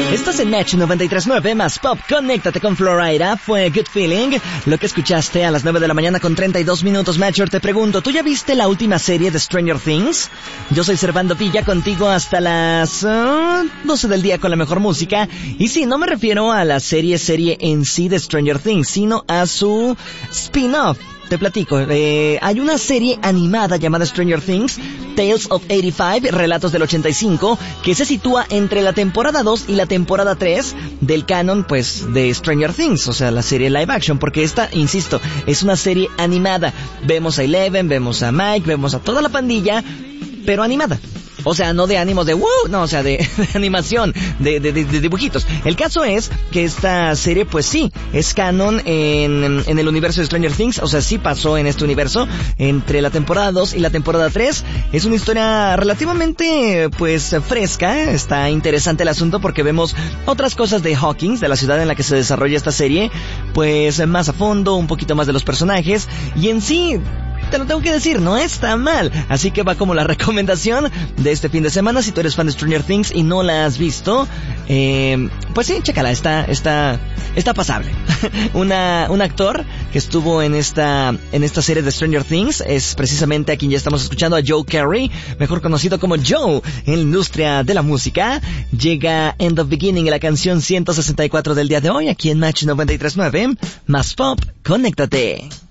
Estás en Match 93.9 más Pop. Conéctate con Florida. Fue Good Feeling. Lo que escuchaste a las 9 de la mañana con 32 minutos. Matcher, te pregunto, ¿tú ya viste la última serie de Stranger Things? Yo soy Servando Villa, contigo hasta las 12 del día con la mejor música. Y sí, no me refiero a la serie en sí de Stranger Things, sino a su spin-off. Te platico, hay una serie animada llamada Stranger Things, Tales of 85, Relatos del 85, que se sitúa entre la temporada 2 y la temporada 3 del canon, pues, de Stranger Things, o sea, la serie live action, porque esta, insisto, es una serie animada. Vemos a Eleven, vemos a Mike, vemos a toda la pandilla, pero animada. O sea, no de ánimos de no, o sea, de animación, de dibujitos. El caso es que esta serie, pues sí, es canon en el universo de Stranger Things. O sea, sí pasó en este universo entre la temporada 2 y la temporada 3. Es una historia relativamente, pues, fresca. Está interesante el asunto porque vemos otras cosas de Hawkins, de la ciudad en la que se desarrolla esta serie, pues más a fondo, un poquito más de los personajes. Y en sí, te lo tengo que decir, no está mal. Así que va como la recomendación de este fin de semana. Si tú eres fan de Stranger Things y no la has visto, pues sí, chécala, está pasable. Un actor que estuvo en esta serie de Stranger Things es precisamente a quien ya estamos escuchando, a Joe Carey, mejor conocido como Joe en la industria de la música. Llega End of Beginning, la canción 164 del día de hoy, aquí en Match 93.9, más Pop, conéctate.